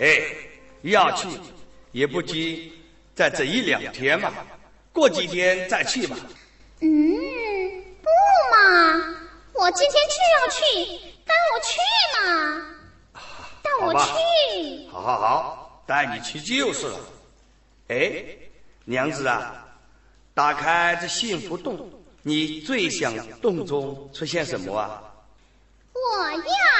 要去也不急，在这一两天嘛，过几天再去吧。 不嘛，我今天就要去，带我去嘛，带我去。 好，带你去就是了。娘子啊，打开这幸福洞，你最想洞中出现什么啊？ 我要